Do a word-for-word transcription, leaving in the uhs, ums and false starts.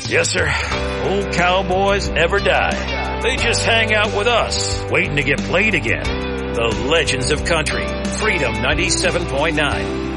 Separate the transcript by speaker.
Speaker 1: Yes, sir. Old cowboys never die. They just hang out with us, waiting to get played again. The Legends of Country, Freedom ninety-seven point nine.